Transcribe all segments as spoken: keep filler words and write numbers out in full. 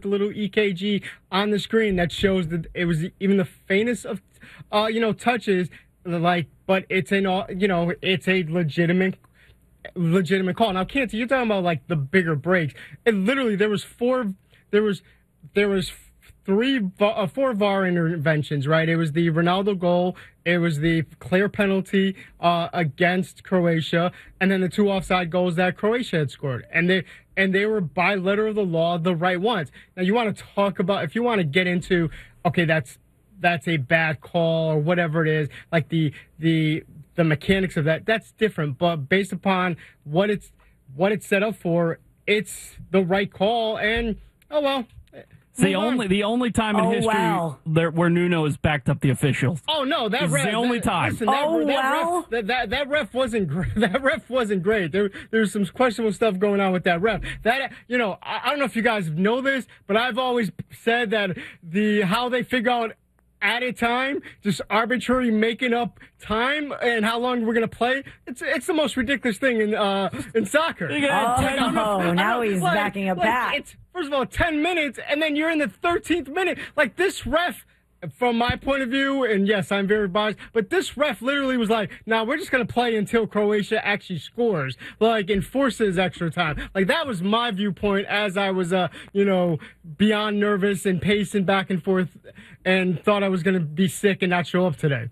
the little E K G on the screen that shows that it was even the faintest of, uh, you know, touches. Like, but it's an, you know, it's a legitimate, legitimate call. Now, Canty, you're talking about like the bigger breaks. It literally there was four, there was, there was. Three, uh, four V A R interventions, right? It was the Ronaldo goal, it was the clear penalty uh, against Croatia, and then the two offside goals that Croatia had scored, and they and they were by letter of the law the right ones. Now, you want to talk about if you want to get into okay, that's that's a bad call or whatever it is, like the the the mechanics of that. That's different, but based upon what it's what it's set up for, it's the right call, and oh well. It's the only the only time in oh, history wow. there, where Nuno has backed up the officials. Oh no, that it's ref, the only that, time. Listen, that, oh that wow, ref, that, that that ref wasn't great. That ref wasn't great. There there's some questionable stuff going on with that ref. That you know, I, I don't know if you guys know this, but I've always said that the how they figure out added time, just arbitrarily making up time and how long we're gonna play. It's it's the most ridiculous thing in uh in soccer. Oh, no, now he's like, backing up like, Pat. It's first of all ten minutes, and then you're in the thirteenth minute. Like this ref. From my point of view, and yes, I'm very biased, but this ref literally was like, "Now nah, we're just gonna play until Croatia actually scores, like enforces extra time." Like that was my viewpoint as I was, uh, you know, beyond nervous and pacing back and forth, and thought I was gonna be sick and not show up today.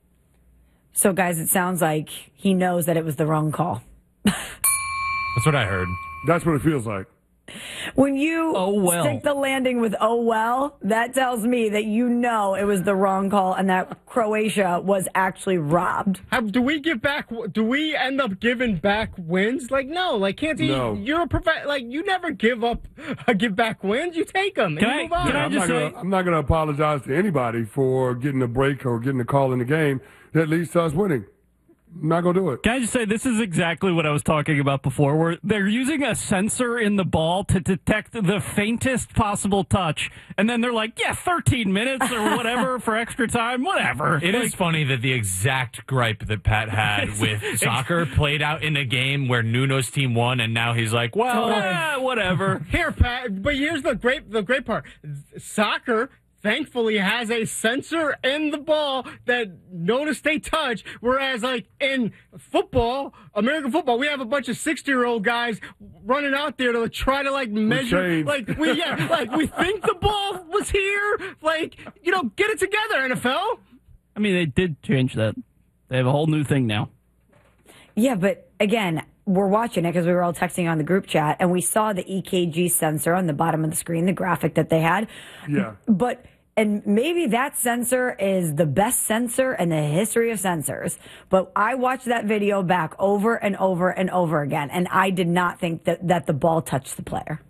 So, guys, it sounds like he knows that it was the wrong call. That's what I heard. That's what it feels like. When you oh, well. stick the landing with "oh well," that tells me that you know it was the wrong call and that Croatia was actually robbed. How, do we give back? Do we end up giving back wins? Like no, like can't no. You're a prof- like you never give up, uh, give back wins. You take them. Can and I, move on. can I I'm just not say? gonna, I'm not going to apologize to anybody for getting a break or getting a call in the game that leads to us winning. I'm not going to do it. Can I just say this is exactly what I was talking about before, where they're using a sensor in the ball to detect the faintest possible touch, and then they're like, yeah, thirteen minutes or whatever for extra time, whatever. It like, is funny that the exact gripe that Pat had with soccer played out in a game where Nuno's team won, and now he's like, well, eh, whatever. Here, Pat, but here's the great the great part. Soccer thankfully has a sensor in the ball that notice they touch, whereas like in football, American football, we have a bunch of sixty-year-old guys running out there to try to like measure, like we yeah, like we think the ball was here, like you know, get it together, N F L. I mean, they did change that. They have a whole new thing now. Yeah, but again, we're watching it because we were all texting on the group chat, and we saw the E K G sensor on the bottom of the screen, the graphic that they had. Yeah. But, and maybe that sensor is the best sensor in the history of sensors. But I watched that video back over and over and over again, and I did not think that, that the ball touched the player.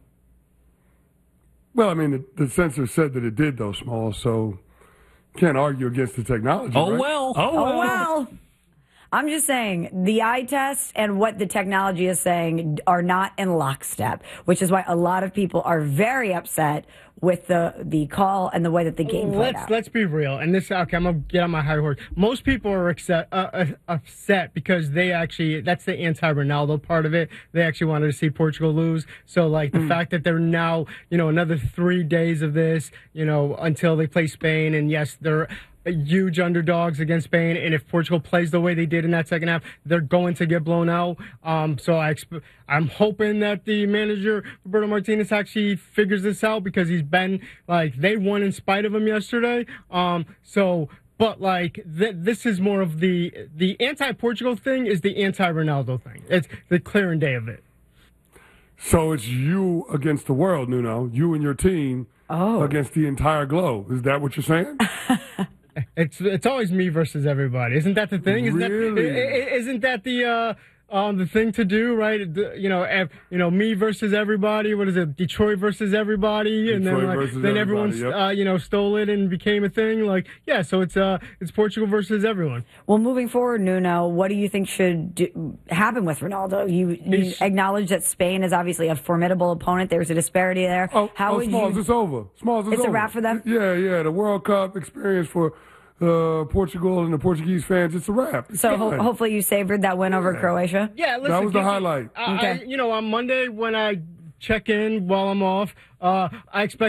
Well, I mean, the, the sensor said that it did, though, Small, so can't argue against the technology, Oh, right? well. Oh, Oh, well. well. I'm just saying the eye test and what the technology is saying are not in lockstep, which is why a lot of people are very upset with the the call and the way that the game played let's out. let's be real, and this okay, I'm gonna get on my high horse. Most people are upset, uh, uh, upset because they actually that's the anti-Ronaldo part of it. They actually wanted to see Portugal lose. So like the mm. fact that they're now you know another three days of this, you know, until they play Spain, and yes, they're huge underdogs against Spain, and if Portugal plays the way they did in that second half, they're going to get blown out. Um, so I exp- I'm hoping that the manager Roberto Martinez actually figures this out because he's been like they won in spite of him yesterday. Um, so. But like th- this is more of the the anti-Portugal thing is the anti-Ronaldo thing. It's the clear and day of it. So it's you against the world, Nuno. You and your team oh. against the entire globe. Is that what you're saying? It's it's always me versus everybody. Isn't that the thing? Isn't really? that isn't that the uh, um the thing to do, right? The, you know, ev- you know, me versus everybody. What is it? Detroit versus everybody, and Detroit then like, versus then everyone everybody, yep. uh, you know stole it and became a thing. Like yeah, so it's uh it's Portugal versus everyone. Well, moving forward, Nuno, what do you think should do, happen with Ronaldo? You, you acknowledge that Spain is obviously a formidable opponent. There's a disparity there. Oh, How oh would Smalls, you? it's over. Smalls, it's, It's a over. wrap for them? Yeah, yeah. The World Cup experience for uh, Portugal and the Portuguese fans, it's a wrap. It's So ho- done. hopefully you savored that win over Croatia. Yeah, listen, That was the give- highlight. I, Okay. I, you know, on Monday when I check in while I'm off, uh, I expect.